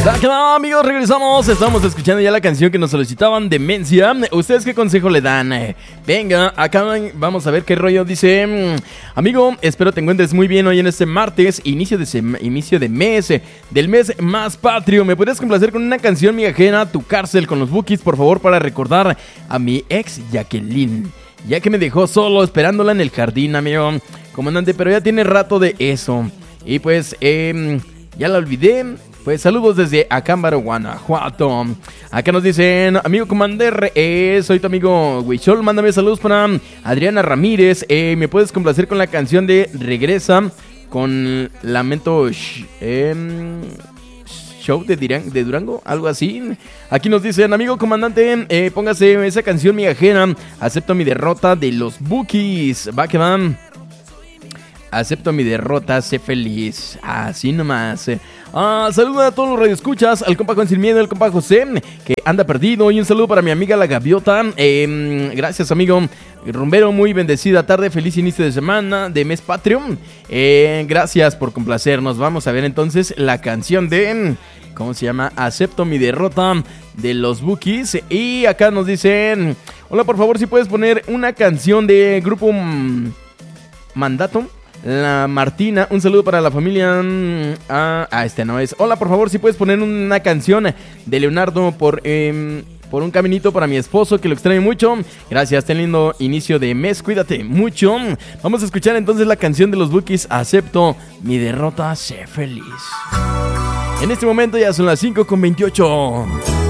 No, amigos, regresamos. Estamos escuchando ya la canción que nos solicitaban, Demencia. ¿Ustedes qué consejo le dan? Venga, acá vamos a ver qué rollo. Dice: amigo, espero te encuentres muy bien hoy en este martes, inicio de mes, del mes más patrio. ¿Me podrías complacer con una canción migajera, Tu Cárcel, con los Bukis, por favor, para recordar a mi ex Jacqueline, ya que me dejó solo esperándola en el jardín, amigo? Comandante, pero ya tiene rato de eso. Y pues, ya la olvidé. Pues saludos desde Acámbaro, Guanajuato. Acá nos dicen: amigo Commander, soy tu amigo Huichol, mándame saludos para Adriana Ramírez. ¿Me puedes complacer con la canción de Regresa con Lamento Show de Durango? Algo así. Aquí nos dicen: amigo comandante, póngase esa canción migajera, Acepto mi derrota, de los Bukis. Va que van. Acepto mi derrota, sé feliz. Así nomás. Saludos a todos los radioescuchas, al compa Juan Sin Miedo, al compa José, que anda perdido. Y un saludo para mi amiga La Gaviota. Gracias, amigo rumbero, muy bendecida tarde, feliz inicio de semana, de mes patrio. Gracias por complacernos. Vamos a ver entonces la canción de... ¿cómo se llama? Acepto mi derrota, de los Bukis. Y acá nos dicen: hola, por favor, si puedes poner una canción de grupo Mandato, La Martina. Un saludo para la familia. Este no es. Hola, por favor, si puedes poner una canción de Leonardo por un caminito para mi esposo, que lo extraño mucho. Gracias, ten lindo inicio de mes, cuídate mucho. Vamos a escuchar entonces la canción de los Bukis, Acepto mi derrota, sé feliz. En este momento ya son las 5:28.